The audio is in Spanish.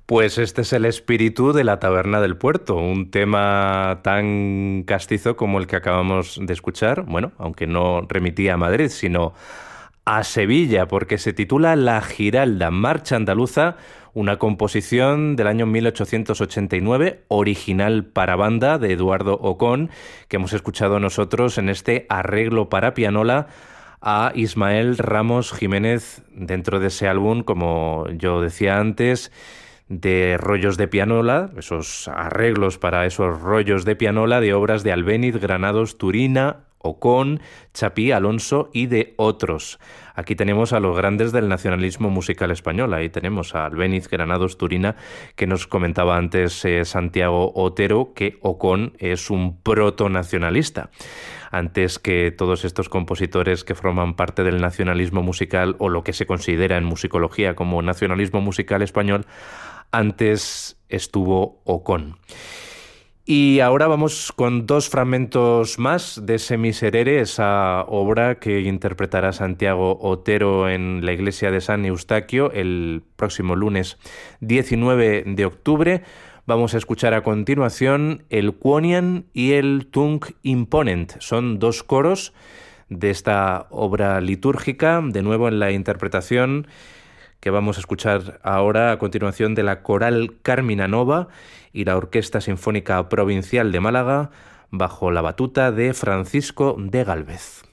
Pues este es el espíritu de la Taberna del Puerto, un tema tan castizo como el que acabamos de escuchar, bueno, aunque no remitía a Madrid, sino a Sevilla, porque se titula La Giralda, Marcha Andaluza, una composición del año 1889, original para banda de Eduardo Ocón, que hemos escuchado nosotros en este arreglo para pianola a Ismael Ramos Jiménez dentro de ese álbum, como yo decía antes, de rollos de pianola, esos arreglos para esos rollos de pianola de obras de Albéniz, Granados, Turina, Ocón, Chapí, Alonso y de otros. Aquí tenemos a los grandes del nacionalismo musical español. Ahí tenemos a Albéniz, Granados, Turina, que nos comentaba antes Santiago Otero, que Ocón es un protonacionalista. Antes que todos estos compositores que forman parte del nacionalismo musical o lo que se considera en musicología como nacionalismo musical español, antes estuvo Ocón. Y ahora vamos con dos fragmentos más de ese Miserere, esa obra que interpretará Santiago Otero en la iglesia de San Eustaquio el próximo lunes 19 de octubre. Vamos a escuchar a continuación el Quonian y el Tunc Imponent. Son dos coros de esta obra litúrgica, de nuevo en la interpretación que vamos a escuchar ahora a continuación de la Coral Carmina Nova y la Orquesta Sinfónica Provincial de Málaga, bajo la batuta de Francisco de Gálvez.